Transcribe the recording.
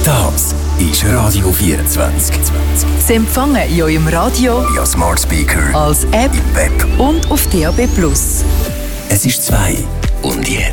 Das ist Radio 24. Sie empfangen in eurem Radio, via Smart Speaker, als App im Web und auf DAB+. Es ist 2 und jetzt.